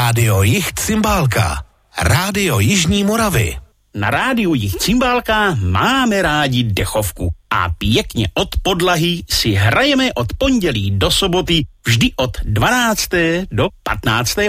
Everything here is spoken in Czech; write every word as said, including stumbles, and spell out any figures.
Rádio Jih Cymbálka. Rádio Jižní Moravy. Na rádiu Jih Cymbálka máme rádi dechovku a pěkně od podlahy si hrajeme od pondělí do soboty vždy od dvanácté do patnácté